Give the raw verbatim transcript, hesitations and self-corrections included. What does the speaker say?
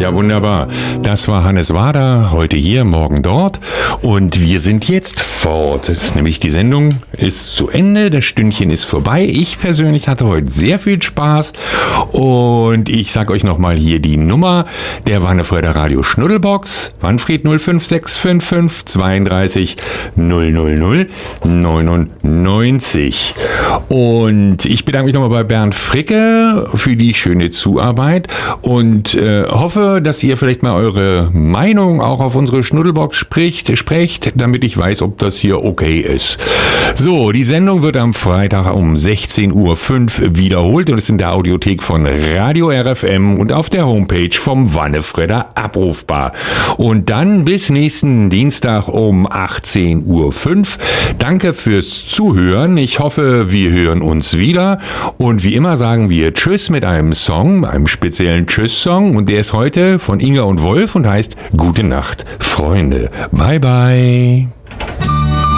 Ja, wunderbar. Das war Hannes Wader, heute hier, morgen dort. Und wir sind jetzt fort. Das ist nämlich die Sendung ist zu Ende, das Stündchen ist vorbei. Ich persönlich hatte heute sehr viel Spaß. Und ich sage euch nochmal hier die Nummer der Wannefreder Radio Schnuddelbox. Wanfried null fünf sechs fünf fünf zweiunddreißig null null null neunundneunzig. Und ich bedanke mich nochmal bei Bernd Fricke für die schöne Zuarbeit und äh, hoffe, dass ihr vielleicht mal eure Meinung auch auf unsere Schnuddelbox spricht, sprecht, damit ich weiß, ob das hier okay ist. So, die Sendung wird am Freitag um sechzehn Uhr fünf wiederholt und ist in der Audiothek von Radio R F M und auf der Homepage vom Wannefreder abrufbar. Und dann bis nächsten Dienstag um achtzehn Uhr fünf. Danke fürs Zuhören. Ich hoffe, wir hören uns wieder. Und wie immer sagen wir Tschüss mit einem Song, einem speziellen Tschüss-Song. Und der ist heute von Inga und Wolf und heißt Gute Nacht, Freunde. Bye, bye.